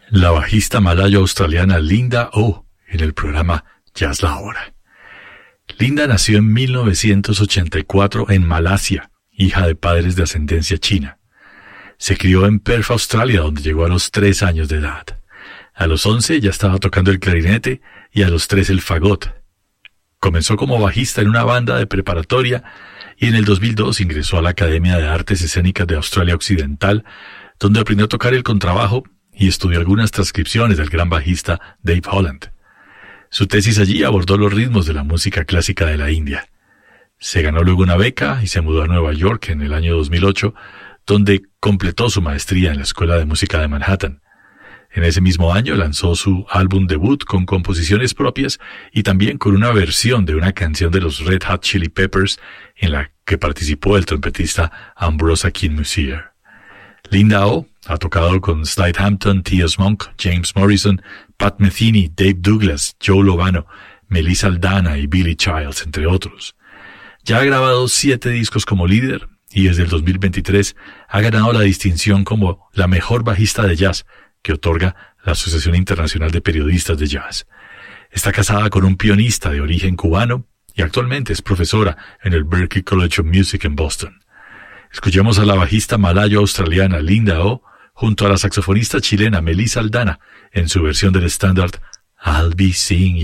la bajista malayo-australiana Linda Oh en el programa Jazz La Hora. Linda nació en 1984 en Malasia, hija de padres de ascendencia china. Se crió en Perth, Australia, donde llegó a los 3 años de edad. A los 11 ya estaba tocando el clarinete y a los 3 el fagot. Comenzó como bajista en una banda de preparatoria y en el 2002 ingresó a la Academia de Artes Escénicas de Australia Occidental, donde aprendió a tocar el contrabajo y estudió algunas transcripciones del gran bajista Dave Holland. Su tesis allí abordó los ritmos de la música clásica de la India. Se ganó luego una beca y se mudó a Nueva York en el año 2008, donde completó su maestría en la Escuela de Música de Manhattan. En ese mismo año lanzó su álbum debut con composiciones propias y también con una versión de una canción de los Red Hot Chili Peppers en la que participó el trompetista Ambrose Akinmusire. Linda Oh ha tocado con Slide Hampton, T.S. Monk, James Morrison, Pat Metheny, Dave Douglas, Joe Lovano, Melissa Aldana y Billy Childs, entre otros. Ya ha grabado 7 discos como líder y desde el 2023 ha ganado la distinción como la mejor bajista de jazz que otorga la Asociación Internacional de Periodistas de Jazz. Está casada con un pianista de origen cubano y actualmente es profesora en el Berklee College of Music en Boston. Escuchemos a la bajista malayo-australiana Linda Oh junto a la saxofonista chilena Melissa Aldana en su versión del estándar I'll Be Seeing You.